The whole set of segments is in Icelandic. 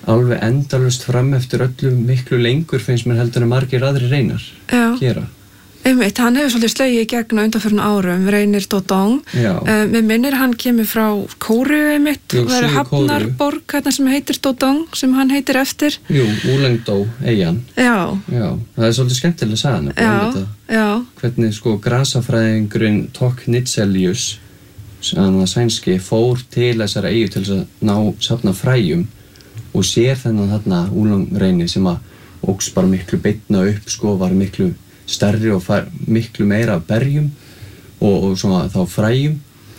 alveg endalaust fram eftir öllu miklu lengur finnst mér heldur en margir aðrir reynar gera. Einmitt, hann hefur svolítið slegið í gegn á undanförnum árum, Reynir Dodong. Mér minnir hann kemur frá Kóreu einmitt, það er hafnarborg hérna sem heitir Dodong, sem hann heitir eftir. Jú, Úlengdó, eyjan. Já, það er svolítið skemmtilega sagan að Já. Hvernig sko grasafræðingurinn Tok Nitzelius, sænski, fór til þessara eyju til þess að safna fræjum og sér þennan þarna úlangreini sem að óx bara miklu beinna upp, sko, var miklu stærri og miklu meira af berjum og svona þá fræjum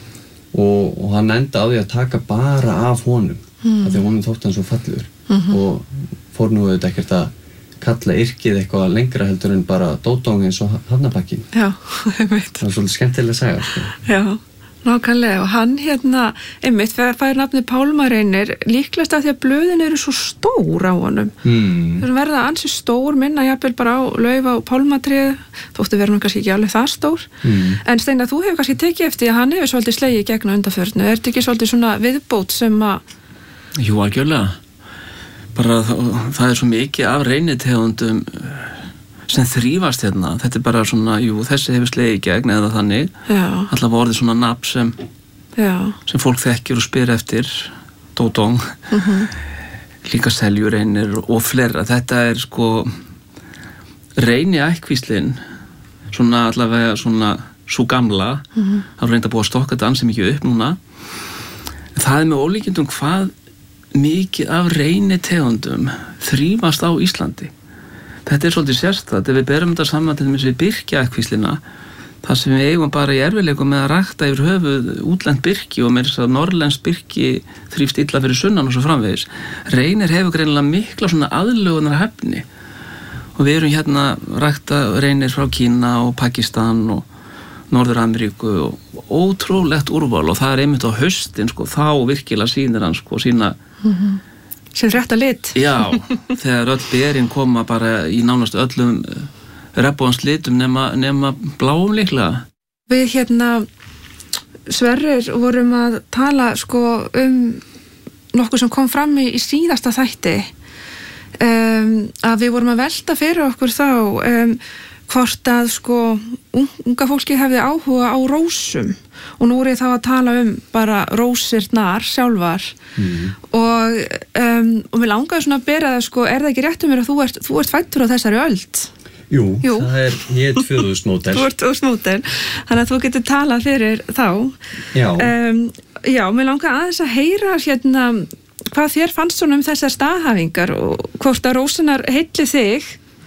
og hann enda á því að taka bara af honum af því að honum þótti hann svo fallegur og fór nú auðvitað ekkert að kalla yrkið eitthvað lengra heldur en bara Dodong eins og hafnabakkin. Já, einmitt. Það var svolítið skemmtilega að segja, sko. Já. Nákvæmlega og hann einmitt fær nafnið Pálmareynir líklegast af því að blöðin eru svo stór á honum. Þeir verða ansi stór, minna jafnvel bara á lauf á pálmatrið, þóttu verður kannski ekki alveg það stór. En Steinar, þú hefur kannski tekið eftir að hann hefur svolítið slegið gegn á undanförnu. Er þetta ekki svolítið svona viðbót sem að... Jú, algjörlega. Bara það er svo mikið af reynitegundum sem þrífast hérna. Þetta er bara svona, þessi hefur slegið í gegn eða þannig. Allavega orðið svona nafn sem fólk þekkir og spyr eftir. Dodong. Líka Seljureynir og fleira. Þetta er sko reyni ættkvíslin, svona allavega svona svo gamla. Það var reynda búið að stokka þetta ansi mikið upp núna. Það er með ólíkindum hvað mikið af reynitegundum þrífast á Íslandi. Þetta er svolítið sérstætt, ef við berum þetta saman til þess við birkjaættkvíslina, þar sem við eigum bara í erfiðleikum með að rækta yfir höfuð útlend birki og með þess að norrlenskt birki þrífst illa fyrir sunnan og svo framvegis. Reynir hefur greinilega mikla svona aðlögunar hæfni og við erum hérna rækta reynir frá Kína og Pakistan og Norður-Ameríku og ótrúlegt úrval og það er einmitt á haustin, sko, þá virkilega sýnir hann, sko, sína sem rétta lit. Já, þegar öll berin koma bara í nánast öllum regnbogans litum nema bláum líklega. Við Sverrir vorum að tala sko nokkuð sem kom fram í síðasta þætti að við vorum að velta fyrir okkur þá hvort að sko unga fólki hefði áhuga á rósum og nú er ég þá að tala bara rósirnar sjálfar og mér langaði svona að bera það sko, er það ekki rétt mér að þú ert fæddur á þessari öld? Jú. Það er ég 2000 módel. Þú ert 2000 módel, þannig að þú getur talað fyrir þá. Já, mér langaði aðeins að heyra hvað þér fannst svona þessar staðhæfingar og hvort að rósinar heilli þig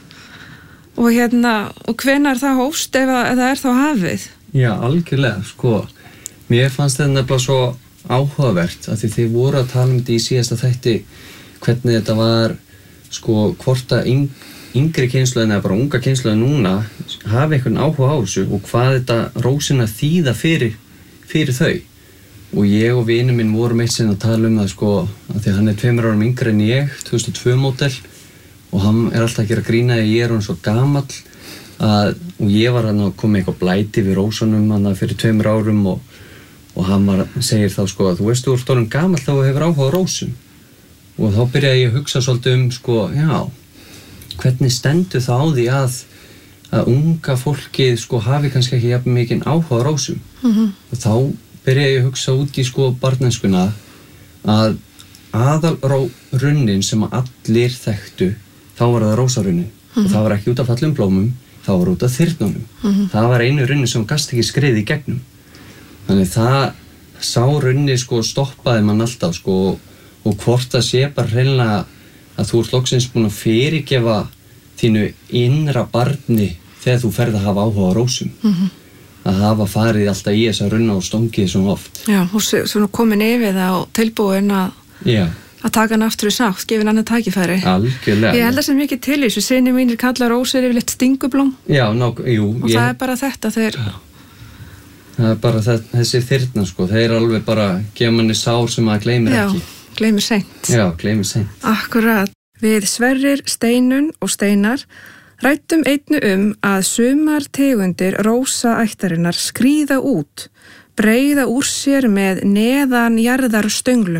og hvenær það hófst ef það er þá hafið? Já, algjörlega, sko. Mér fannst þetta nefnilega svo áhugavert af því þið voru að tala þetta í síðasta þætti hvernig þetta var, sko, hvort að yngri kynslóðin eða bara unga kynslóðin núna hafi einhvern áhuga á þessu og hvað þetta rósina þýða fyrir þau. Og ég og vinur minn vorum eitt sinn að tala það, sko, af því að hann er 2 árum yngri en ég, 2002 módel og hann er alltaf að gera grína að ég er hann svo gamall og ég var að koma eitthvað blæti við rósunum hann fyrir 2 árum og hann segir þá sko að þú veist þú ert orðinn gamall þá hefur áhuga á rósum og þá byrjaði ég að hugsa svolítið sko, já, hvernig stendur það á því að unga fólkið sko hafi kannski ekki jafn mikinn áhuga á rósum og þá byrjaði ég að hugsa út í sko barnenskuna að aðalrunnin sem allir þekktu þá var það rósarunnin og það var ekki út af fallum blómum, það var út af þyrnunum. Það var einu runni sem gast ekki skriði í gegnum. Þannig það sá runni sko stoppaði mann alltaf sko og hvort það sé bara hreinlega að þú ert loksins búin að fyrirgefa þínu innra barni þegar þú ferð að hafa áhuga á rósum. Að hafa farið alltaf í þessa runna og stongið svona oft. Já, og svona komin yfir það og tilbúin að taka hann aftur í sátt, gefa hann annað tækifæri. Algjörlega. Ég held að sem mikið til þessu, synir mínir kalla rósir yfirleitt stingublóm. Já, jú. Og það er bara þetta þeir... Það er bara þessi þyrna, sko. Þeir alveg bara gefa manni sár sem maður gleymir ekki. Já, gleymir seint. Já, gleymir seint. Akkurat. Við Sverrir, Steinun og Steinar ræddum einnig að sumar tegundir rósaættarinnar skríða út, breiða úr sér með neðanjarðarstöngulum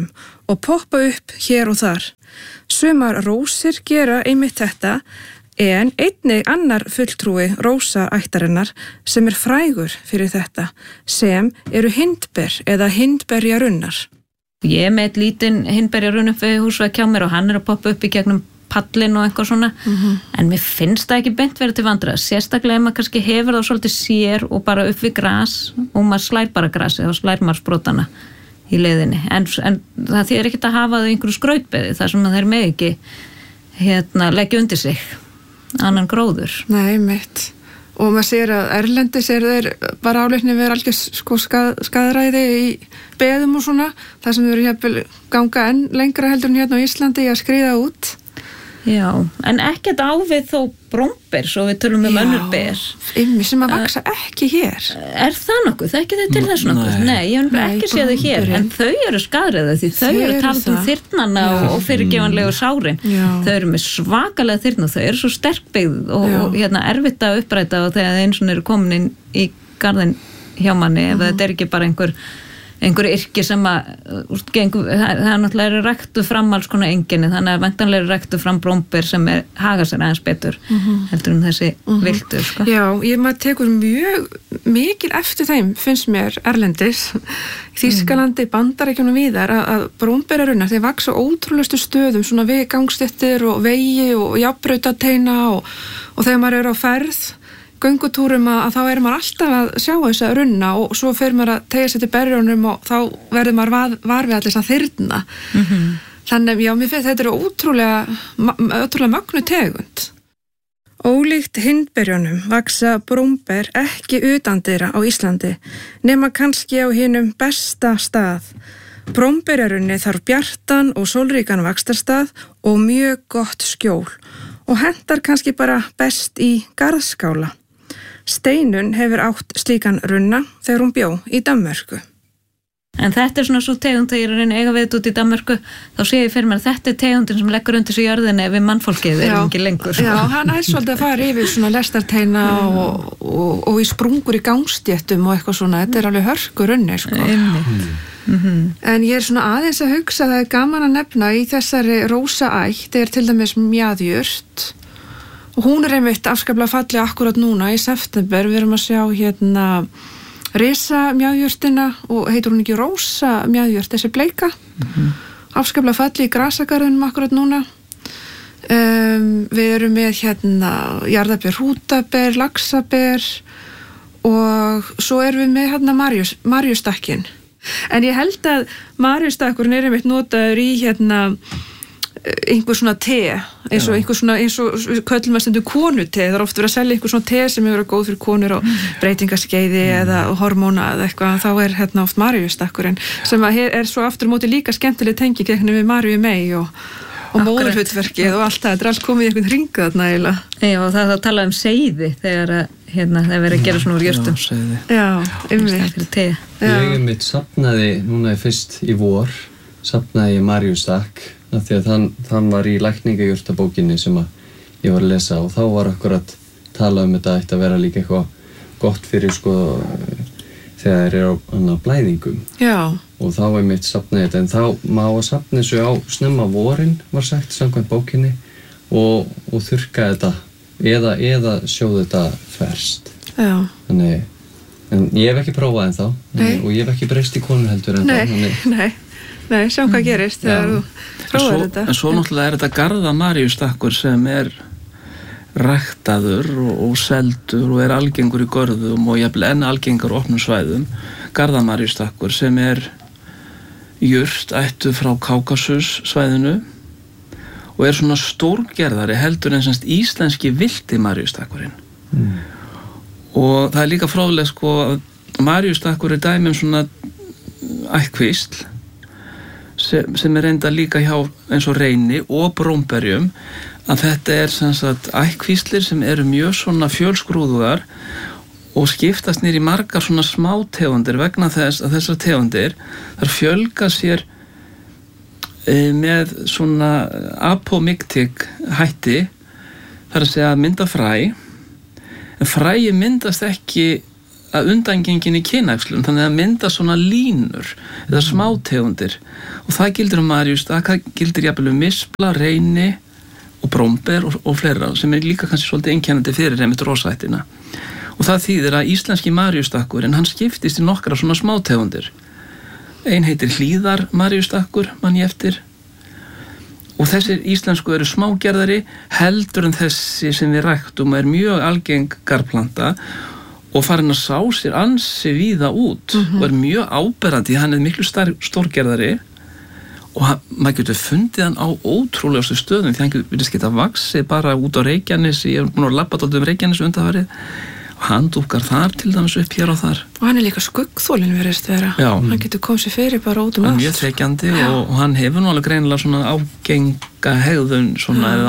og poppa upp hér og þar. Sumar rósir gera einmitt þetta, en einnig annar fulltrúi rósaættarinnar sem frægur fyrir þetta, sem eru hindber eða hindberjarunnar. Ég með lítinn hindberjarunn upp við húsvegg hjá mér og hann að poppa upp í gegnum pallin og eitthvað svona, en mér finnst það ekki beint verið til vandræða, sérstaklega ef maður kannski hefur það svolítið sér og bara upp við gras og maður slær bara grasið og slær maður sprótana í leiðinni, en það þýðir ekkert að hafa það einhverju skrautbeði þar sem þeir með ekki leggja undir sig annan gróður. Nei, mitt. Og maður sér að erlendis þeir bara áleikni vera algjör skaðræði í beðum og svona, það sem eru jafnvel ganga enn lengra heldur en hérna á Íslandi að skríða út. Já, en ekkert á við þó bromber, svo við tölum önnur ber. Sem að vaksa ekki hér. Er það nokkuð? Það ekki þau til þess nokkuð? Nei, ég hef ekki séð þau hér, en þau eru skaðræði því þau eru talað þyrnana og fyrirgefanlegu sárin. Þau eru með svakalega þyrna, þau eru svo sterkbyggð og erfitt að uppræta og þegar eins og eru komin inn í garðin hjá manni, ef þetta er ekki bara einhver yrki sem að það er náttúrulega ræktu fram alls konar enginni, þannig að væntanlega ræktu fram bromber sem haga sér aðeins betur heldur þessi viltur, sko. Já, maður tekur mjög mikil eftir þeim, finnst mér erlendis í Þýskalandi, Bandaríkjunum víðar að bromberarunnar, þeir vaksa ótrúlegustu stöðum, svona við gangstéttir og vegi og jafnbrautateina og þegar maður á ferð göngutúrum að þá maður alltaf að sjá þessa runna og svo fer maður að tegja sér til berjunum og þá verður maður var við allir þess að þyrna. Þannig, já, mér finnst þetta ótrúlega magnu tegund. Ólíkt hindberjunum vaksa bromber ekki utandyra á Íslandi, nema kannski á hinum besta stað. Bromberjarunni þarf bjartan og sólríkan vaxtarstað og mjög gott skjól og hentar kannski bara best í garðskála. Steinun hefur átt slíkan runna þegar hún bjó í Danmörku. En þetta svona svo tegund þegar ég er að reyna eiga við þetta út í Danmörku, þá sé ég fyrir mér að þetta tegundin sem leggur undir sig jörðinni við mannfólkið ekki lengur. Sko. Já, hann svolítið að fara yfir svona lestarteina og í sprungur í gangstéttum og eitthvað svona, þetta alveg hörku runni, sko. En ég svona aðeins að hugsa, það gaman að nefna í þessari rósaætt, það til dæmis mjaðjurt og hún einmitt afskaplega falleg akkurat núna í september, við erum að sjá risa mjaðjurtina og heitur hún ekki rósa mjaðjurt, þessi bleika afskaplega falleg í grasagarðunum akkurat núna. Við erum með jarðaber, hrútaber, laxaber og svo erum við með marjustakkin. En ég held að marjustakkurinn einmitt notaður í einhver svona te, eins og köllum að stendur konute, það oft verið að selja einhver svona te sem hefur verið góð fyrir konur á breytingaskeiði eða hormóna eða eitthvað, þá oft marjustakkurinn sem svo aftur móti líka skemmtileg tengi við Marju Mey og móðurhlutverkið og allt það, þetta allt komið í einhvern hringu þarna eiginlega. Já, og það tala seiði þegar það verið að gera svona úr jurtum. Já, einmitt. Ég mitt safnaði núna fyrst í vor, safnaði ég marjustakk af því að þann var í lækningajurtabókinni sem að ég var að lesa og þá var akkurat talað þetta ætti að vera líka eitthvað gott fyrir þegar þeir eru á blæðingum. Já. Og þá mitt safnaði þetta, en þá má að safna þessu á snemma vorin var sagt samkvæmt bókinni og þurrka þetta eða sjóða þetta ferskt. Já. Þannig, en ég hef ekki prófað ennþá og ég hef ekki breyst í konu heldur ennþá. Nei, sjá hvað gerist þegar þú prófaðir þetta. En svo náttúrulega þetta garða marjustakkur sem ræktaður og seldur og algengur í görðum og jafnvel enn algengur á opnum svæðum. Garða marjustakkur sem jurt ættu frá Kákasus svæðinu og svona stórgerðari heldur en íslenski vildi marjustakkurinn. Og það líka fróðlegt að marjustakkur dæmi svona ættkvísl sem reynda líka hjá eins og reyni og bromberjum að þetta ættkvíslir sem eru mjög svona fjölskrúðugar og skiptast niður í margar svona smátegundir vegna þess að þessar tegundir þar fjölga sér með svona apomiktik hætti, þar að segja að mynda fræ en fræi myndast ekki að undangenginni kynæxlun, þannig að mynda svona línur eða smátegundir og það gildir marjúrstakk, það gildir jafnvel mispla, reyni og brómber og fleira sem líka kannski svolítið einkennandi fyrir einmitt rosættina og það þýðir að íslenski marjúrstakkur en hann skiptist í nokkra svona smátegundir. Ein heitir hlíðar marjúrstakkur, mann ég eftir og þessir íslensku eru smágerðari heldur en þessi sem við ræktum mjög algeng garðplanta og farin að sá sér ansi víða út og mjög áberandi, hann miklu stórgerðari og maður getur fundið hann á ótrúlegustu stöðum því hann virðist geta vaxið bara út á Reykjanesi, ég búin að labba dálítið Reykjanesi undanfarið og hann dúkkar þar til dæmis upp hér og þar. Og hann líka skuggþolinn virðist vera. Já. Hann getur komið sér fyrir bara út allt. Hann mjög þekjandi og hann hefur nú alveg greinilega svona ágenga hegðun svona eða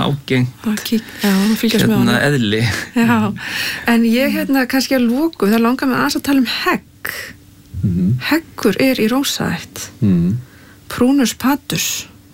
ágeng eðli. Já, en ég kannski að lokum, það langar mig aðeins að tala hegg. Heggur í rósaætt. Prunus patus.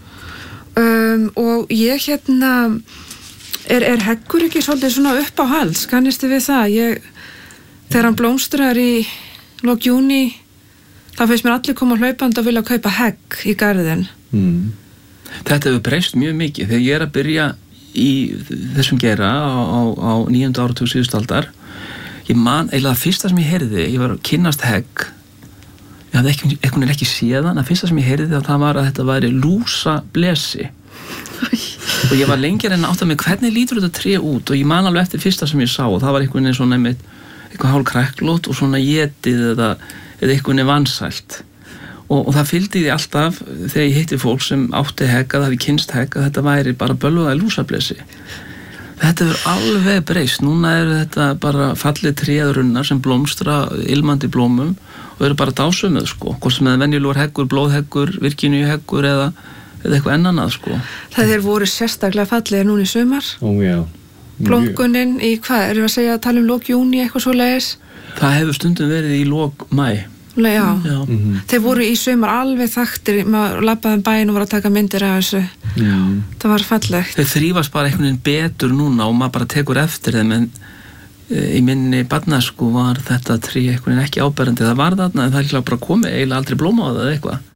Og ég Er heggur ekki svolítið svona upp á hals? Kannistu við það? Þegar hann blómstrar í lok júní, þá finnst mér allir koma hlaupandi og vilja kaupa hegg í garðin. Þetta hefur breyst mjög mikið. Þegar ég að byrja í þessum geira á 9. áratug síðustu aldar, ég man, eiginlega fyrsta sem ég heyrði, ég var að kynnast hegg, ég hafði ekki séðan, að fyrsta sem ég heyrði það var að þetta væri lúsablesi. Og ég var lengi að átta mig hvernig lítur þetta tré út og ég man alveg eftir fyrsta sem ég sá og það var einhvern veginn svona eitthvað hálf kræklót og svona étið eða einhvern veginn vansælt og það fylgdi því alltaf þegar ég hitti fólk sem átti hegg að það hafi kynst hegg að þetta væri bara bölvaði lúsablesi. Þetta hefur alveg breyst, núna þetta bara fallið tréðrunnar sem blómstra ilmandi blómum og eru bara dásumuð hvort sem það venjulegur heggur, blóðheggur, virkiníuheggur eða eitthvað ennannað Það voru sérstaklega fallegir núna í sumar. Já. Blómgunin í hvað, erum við að segja að tala lok júní eitthvað svoleiðis? Það hefur stundum verið í lok mæ. Já. Þeir voru í sumar alveg þaktir, maður labbaði bæinn og var að taka myndir af þessu. Það var fallegt. Þeir þrífast bara einhvern veginn betur núna og maður bara tekur eftir þeim en í minni barnæsku var þetta tré einhvern veginn ekki áberandi. Það var þarna en það er bara komið eiginlega aldrei blóma á það eða eitthvað.